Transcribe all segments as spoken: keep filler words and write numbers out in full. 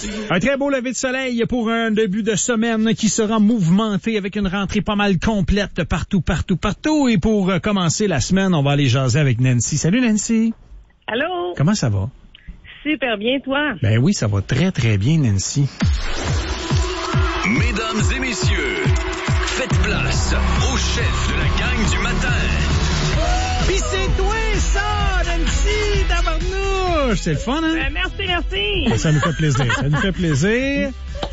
Un très beau lever de soleil pour un début de semaine qui sera mouvementé avec une rentrée pas mal complète partout, partout, partout. Et pour commencer la semaine, on va aller jaser avec Nancy. Salut Nancy. Allô. Comment ça va? Super bien, toi? Ben oui, ça va très, très bien, Nancy. Mesdames et messieurs, faites place au chef de la gang du matin. Pis c'est toi, ça, Nancy, tabarnouche! C'est le fun, hein? Ben, merci, merci. Ça nous fait plaisir, ça nous fait plaisir.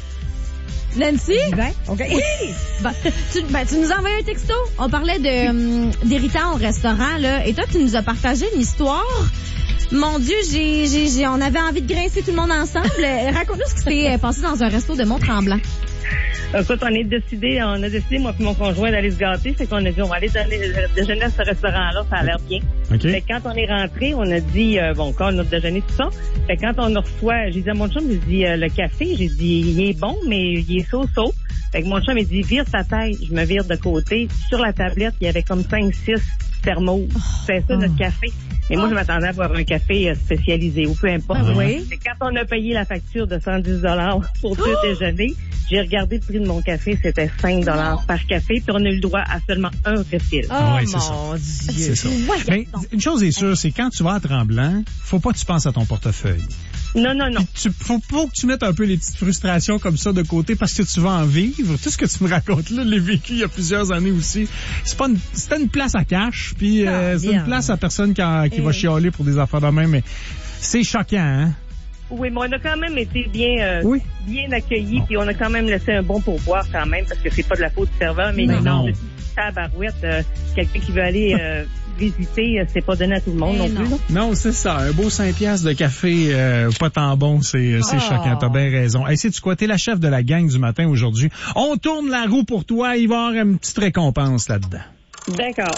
Nancy? Ben, OK. Oui! Ben, tu, ben, tu nous as envoyé un texto. On parlait de hum, d'héritant au restaurant, là. Et toi, tu nous as partagé une histoire. Mon Dieu, j'ai, j'ai, j'ai, on avait envie de grincer tout le monde ensemble. Raconte-nous ce qui s'est passé dans un resto de Mont-Tremblant. Écoute, on est décidé, on a décidé, moi et mon conjoint, d'aller se gâter. C'est qu'on a dit, on va aller déjeuner à ce restaurant-là, ça a l'air bien. Okay. Fait que quand on est rentré, on a dit, euh, bon, quand notre déjeuner, tout ça. Fait que quand on reçoit, j'ai dit à mon chum, j'ai dit, euh, le café, j'ai dit, il est bon, mais il est so-so. Fait que mon chum, il dit, vire ta tête. Je me vire de côté. Sur la tablette, il y avait comme cinq, six thermos. Oh, c'est ça, oh. notre café. Et moi, je m'attendais à boire un café spécialisé ou peu importe. Ah, oui. Et quand on a payé la facture de cent dix dollars pour tout oh. déjeuner, j'ai regardé le prix de mon café, c'était cinq dollars oh. par café, puis on a eu le droit à seulement un refill. Oh, ouais, c'est mon ça. Dieu. C'est ça. Mais, une chose est sûre, c'est quand tu vas à Tremblant, faut pas que tu penses à ton portefeuille. Non, non, non. Tu, faut pas que tu mettes un peu les petites frustrations comme ça de côté parce que tu vas en vivre. Tout ce que tu me racontes là, l'ai vécu il y a plusieurs années aussi. C'est pas une, c'était une place à cash, puis euh, c'est une place à personne qui, a, qui va chialer pour des affaires de même, mais c'est choquant, hein? Oui, mais on a quand même été bien, euh, oui. bien accueillis, puis on a quand même laissé un bon pourboire quand même, parce que c'est pas de la faute du serveur, mais non, non. tabarouette, euh, quelqu'un qui veut aller euh, visiter, euh, c'est pas donné à tout le monde non, non plus. Non, non c'est ça. Un beau cinq piastres de café, euh, pas tant bon, c'est, c'est oh. choquant. T'as bien raison. Hey, sais-tu quoi? T'es la chef de la gang du matin aujourd'hui. On tourne la roue pour toi. Il va y avoir une petite récompense là-dedans. D'accord.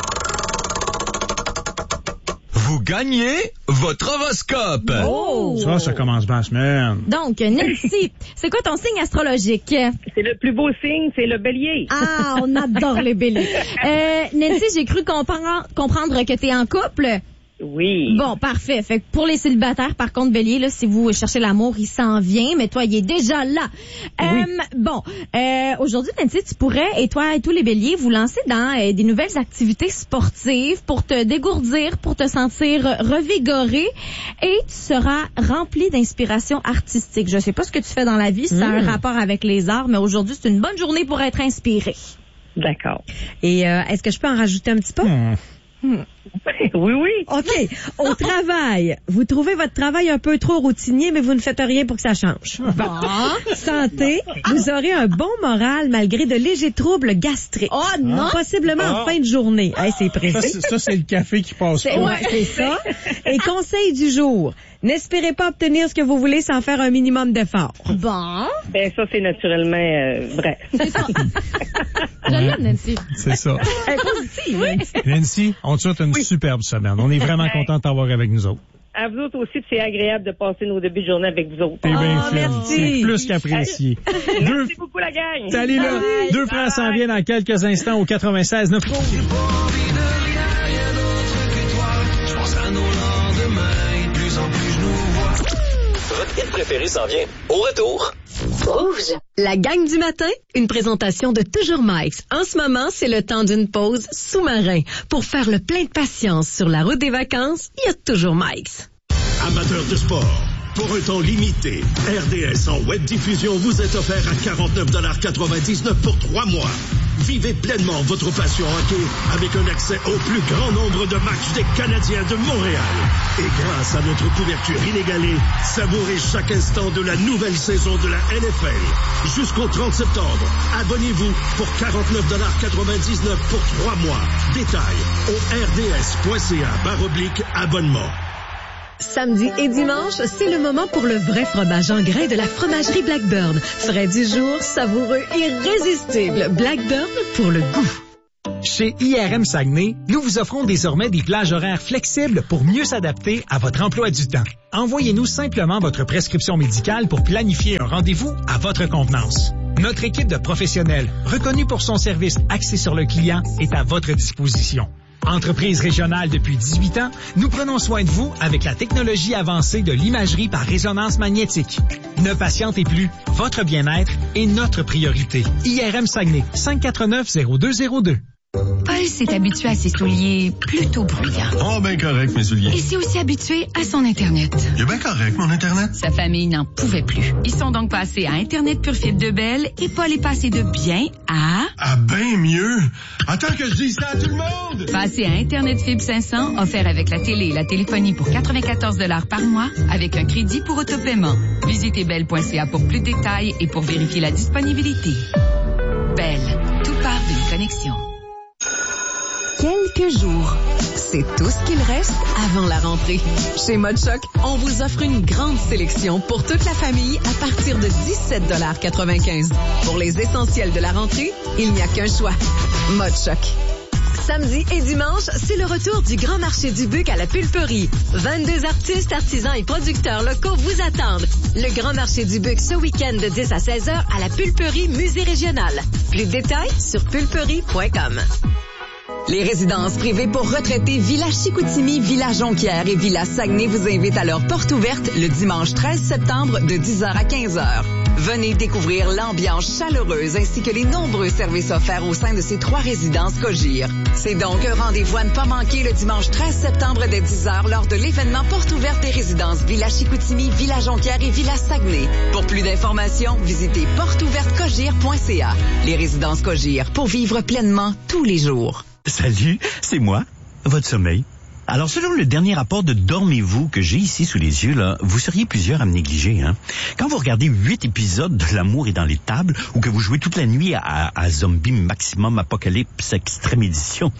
Vous gagnez votre horoscope. Oh! Tu vois, ça commence bien la semaine. Donc, Nancy, c'est quoi ton signe astrologique? C'est le plus beau signe, c'est le bélier. Ah, on adore les béliers. Euh, Nancy, j'ai cru comprendre, comprendre que t'es en couple. Oui. Bon, parfait. Fait que pour les célibataires, par contre, bélier, là, si vous cherchez l'amour, il s'en vient, mais toi, il est déjà là. Oui. Euh, bon, euh, aujourd'hui, Nancy, tu pourrais, et toi et tous les béliers, vous lancer dans euh, des nouvelles activités sportives pour te dégourdir, pour te sentir revigoré, et tu seras rempli d'inspiration artistique. Je sais pas ce que tu fais dans la vie, si mmh. ça a un rapport avec les arts, mais aujourd'hui, c'est une bonne journée pour être inspiré. D'accord. Et euh, est-ce que je peux en rajouter un petit peu? Mmh. Hmm. Oui, oui. OK. Au travail, vous trouvez votre travail un peu trop routinier, mais vous ne faites rien pour que ça change. Bon. Santé, vous aurez un bon moral malgré de légers troubles gastriques. Oh non! Possiblement oh. en fin de journée. Hey, c'est précis. Ça, c'est, ça, c'est le café qui passe c'est, pas. Ouais, c'est ça. Et conseil du jour. N'espérez pas obtenir ce que vous voulez sans faire un minimum d'effort. Bon. Ben, ça, c'est naturellement euh, vrai. C'est ça. Je l'aime, Nancy. C'est ça. Elle est positive, Nancy. Nancy, on te souhaite une oui. superbe semaine. On est vraiment content de t'avoir avec nous autres. À vous autres aussi, c'est agréable de passer nos débuts de journée avec vous autres. T'es bien oh, merci. C'est plus qu'apprécié. Merci Deux... beaucoup, la gang. Salut, là. Bye. Deux frères s'en viennent dans quelques instants au quatre-vingt-seize neuf. Votre hit préféré s'en vient au retour. Rouge. La gang du matin, une présentation de Toujours Mike's. En ce moment, c'est le temps d'une pause sous-marin. Pour faire le plein de patience sur la route des vacances, il y a Toujours Mike's. Amateurs de sport, pour un temps limité, R D S en web diffusion vous est offert à quarante-neuf dollars quatre-vingt-dix-neuf pour trois mois. Vivez pleinement votre passion hockey avec un accès au plus grand nombre de matchs des Canadiens de Montréal. Et grâce à notre couverture inégalée, savourez chaque instant de la nouvelle saison de la N F L. Jusqu'au trente septembre, abonnez-vous pour quarante-neuf dollars quatre-vingt-dix-neuf pour trois mois. Détails au r d s point c a barre oblique abonnement. Samedi et dimanche, c'est le moment pour le vrai fromage en grains de la fromagerie Blackburn. Frais du jour, savoureux, irrésistible. Blackburn pour le goût. Chez I R M Saguenay, nous vous offrons désormais des plages horaires flexibles pour mieux s'adapter à votre emploi du temps. Envoyez-nous simplement votre prescription médicale pour planifier un rendez-vous à votre convenance. Notre équipe de professionnels, reconnue pour son service axé sur le client, est à votre disposition. Entreprise régionale depuis dix-huit ans, nous prenons soin de vous avec la technologie avancée de l'imagerie par résonance magnétique. Ne patientez plus, votre bien-être est notre priorité. I R M Saguenay, cinq quatre neuf zéro deux zéro deux. Paul s'est habitué à ses souliers plutôt bruyants. Oh, ben correct, mes souliers. Il s'est aussi habitué à son Internet. Il est bien correct, mon Internet. Sa famille n'en pouvait plus. Ils sont donc passés à Internet Pure Fibre de Bell et Paul est passé de bien à... À bien mieux. Attends que je dise ça à tout le monde. Passé à Internet Fibre cinq cents, offert avec la télé et la téléphonie pour quatre-vingt-quatorze dollars par mois, avec un crédit pour autopaiement. Visitez bell point c a pour plus de détails et pour vérifier la disponibilité. Bell, tout part d'une connexion. Quelques jours. C'est tout ce qu'il reste avant la rentrée. Chez Modchoc, on vous offre une grande sélection pour toute la famille à partir de dix-sept dollars quatre-vingt-quinze. Pour les essentiels de la rentrée, il n'y a qu'un choix. Modchoc. Samedi et dimanche, c'est le retour du Grand Marché du Buc à la Pulperie. vingt-deux artistes, artisans et producteurs locaux vous attendent. Le Grand Marché du Buc ce week-end de dix à seize heures à la Pulperie Musée Régional. Plus de détails sur pulperie point com. Les résidences privées pour retraités Villa Chicoutimi, Villa Jonquière et Villa Saguenay vous invitent à leur porte ouverte le dimanche treize septembre de dix heures à quinze heures. Venez découvrir l'ambiance chaleureuse ainsi que les nombreux services offerts au sein de ces trois résidences Cogir. C'est donc un rendez-vous à ne pas manquer le dimanche treize septembre dès dix heures lors de l'événement porte ouverte des résidences Villa Chicoutimi, Villa Jonquière et Villa Saguenay. Pour plus d'informations, visitez porte ouverte cogir point c a. Les résidences Cogir, pour vivre pleinement tous les jours. Salut, c'est moi, votre sommeil. Alors, selon le dernier rapport de Dormez-vous que j'ai ici sous les yeux, là, vous seriez plusieurs à me négliger, hein. Quand vous regardez huit épisodes de L'amour est dans les tables ou que vous jouez toute la nuit à, à Zombie Maximum Apocalypse Extrême Édition,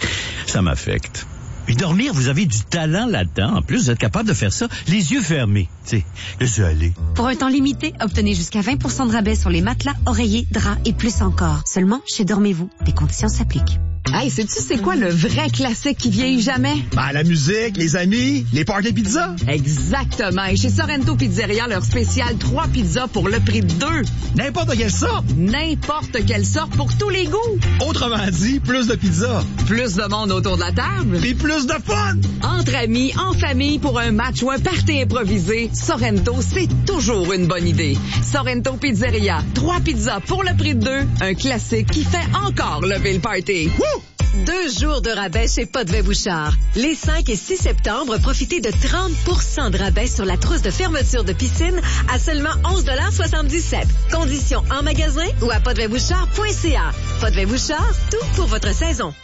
ça m'affecte. Et dormir, vous avez du talent là-dedans. En plus, vous êtes capable de faire ça les yeux fermés. Tu sais, laissez aller. Pour un temps limité, obtenez jusqu'à vingt pour cent de rabais sur les matelas, oreillers, draps et plus encore. Seulement chez Dormez-vous. Des conditions s'appliquent. Hey, sais-tu c'est quoi le vrai classique qui vieillit jamais? Ben, la musique, les amis, les parties pizza. Exactement. Et chez Sorrento Pizzeria, leur spécial trois pizzas pour le prix de deux. N'importe quelle sorte. N'importe quelle sorte pour tous les goûts. Autrement dit, plus de pizza. Plus de monde autour de la table. Puis plus de fun. Entre amis, en famille, pour un match ou un party improvisé, Sorrento, c'est toujours une bonne idée. Sorrento Pizzeria, trois pizzas pour le prix de deux. Un classique qui fait encore lever le party. Woo! Deux jours de rabais chez Potvin-Bouchard. Les cinq et six septembre, profitez de trente pour cent de rabais sur la trousse de fermeture de piscine à seulement onze dollars soixante-dix-sept. Conditions en magasin ou à potvin bouchard point c a. Potvin-Bouchard, tout pour votre saison.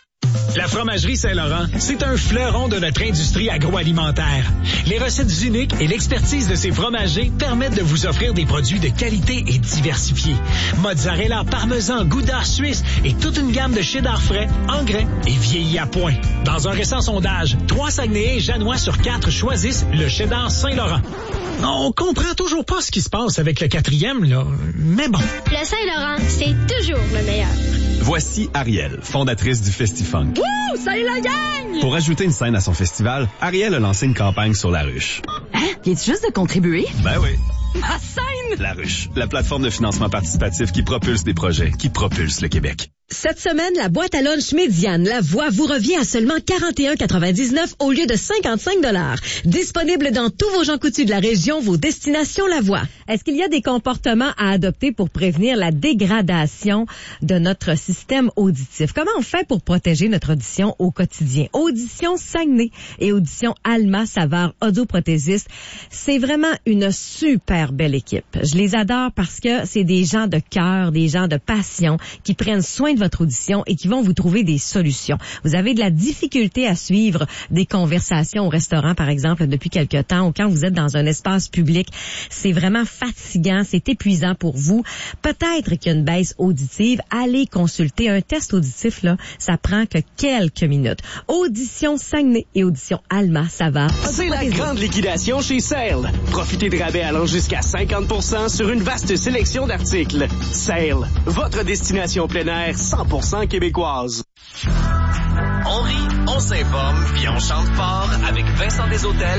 La Fromagerie Saint-Laurent, c'est un fleuron de notre industrie agroalimentaire. Les recettes uniques et l'expertise de ses fromagers permettent de vous offrir des produits de qualité et diversifiés. Mozzarella, parmesan, gouda, suisse et toute une gamme de cheddar frais, en grains et vieillis à point. Dans un récent sondage, trois Saguenayens et Janois sur quatre choisissent le cheddar Saint-Laurent. On comprend toujours pas ce qui se passe avec le quatrième, là, mais bon. Le Saint-Laurent, c'est toujours le meilleur. Voici Ariel, fondatrice du Festifunk. Wouh! Salut la gang! Pour ajouter une scène à son festival, Ariel a lancé une campagne sur La Ruche. Hein? Viens-tu juste de contribuer? Ben oui. Ma scène! La Ruche, la plateforme de financement participatif qui propulse des projets, qui propulse le Québec. Cette semaine, la boîte à lunch Médiane, La Voix, vous revient à seulement quarante et un quatre-vingt-dix-neuf au lieu de cinquante-cinq dollars. Disponible dans tous vos Jean Coutu de la région, vos destinations La Voix. Est-ce qu'il y a des comportements à adopter pour prévenir la dégradation de notre système auditif? Comment on fait pour protéger notre audition au quotidien? Audition Saguenay et Audition Alma Savard audioprothésiste, c'est vraiment une super belle équipe. Je les adore parce que c'est des gens de cœur, des gens de passion qui prennent soin de votre audition et qui vont vous trouver des solutions. Vous avez de la difficulté à suivre des conversations au restaurant, par exemple, depuis quelque temps, ou quand vous êtes dans un espace public. C'est vraiment fatigant, c'est épuisant pour vous. Peut-être qu'il y a une baisse auditive. Allez consulter un test auditif, là. Ça prend que quelques minutes. Audition Saguenay et Audition Alma Savard. C'est la grande liquidation chez Sale. Profitez de rabais allant jusqu'à cinquante pour cent sur une vaste sélection d'articles. Sale, votre destination plein air cent pour cent québécoise. On rit, on s'informe, puis on chante fort avec Vincent Deshôtels.